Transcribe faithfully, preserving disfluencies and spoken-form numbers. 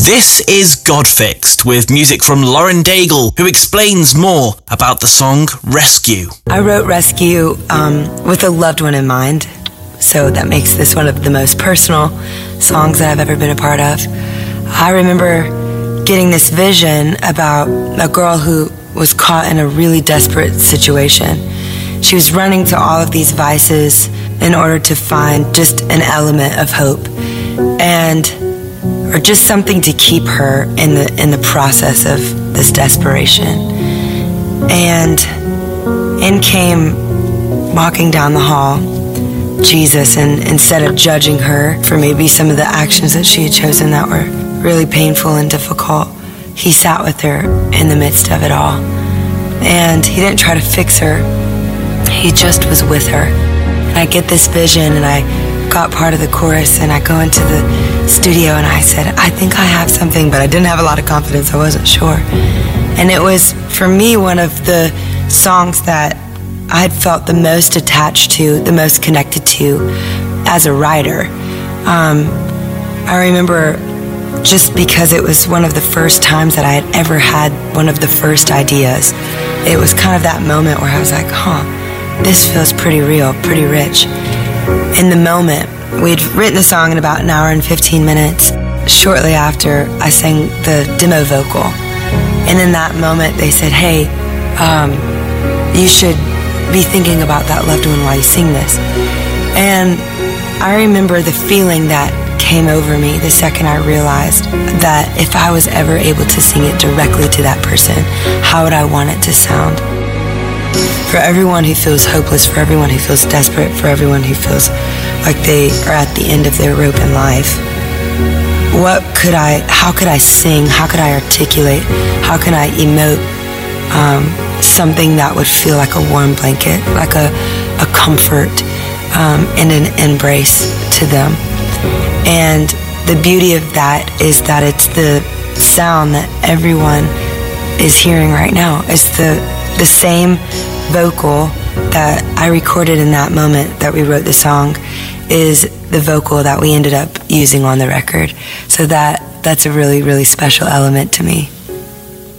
This is God Fixed, with music from Lauren Daigle, who explains more about the song Rescue. I wrote Rescue um, with a loved one in mind, so that makes this one of the most personal songs that I've ever been a part of. I remember getting this vision about a girl who was caught in a really desperate situation. She was running to all of these vices in order to find just an element of hope, and or just something to keep her in the in the process of this desperation. And in came, walking down the hall, Jesus, and instead of judging her for maybe some of the actions that she had chosen that were really painful and difficult, he sat with her in the midst of it all. And he didn't try to fix her, he just was with her. And I get this vision, and I got part of the chorus, and I go into the studio and I said, I think I have something, but I didn't have a lot of confidence, I wasn't sure. And it was, for me, one of the songs that I had felt the most attached to, the most connected to as a writer. Um, I remember just because it was one of the first times that I had ever had one of the first ideas. It was kind of that moment where I was like, huh, this feels pretty real, pretty rich. In the moment, we'd written the song in about an hour and fifteen minutes. Shortly after, I sang the demo vocal. And in that moment, they said, hey, um, you should be thinking about that loved one while you sing this. And I remember the feeling that came over me the second I realized that if I was ever able to sing it directly to that person, how would I want it to sound? For everyone who feels hopeless, for everyone who feels desperate, for everyone who feels like they are at the end of their rope in life, what could I, how could I sing, how could I articulate, how can I emote um, something that would feel like a warm blanket, like a, a comfort um, and an embrace to them. And the beauty of that is that it's the sound that everyone is hearing right now. It's the, the same vocal that I recorded in that moment that we wrote the song is the vocal that we ended up using on the record. So that that's a really, really special element to me.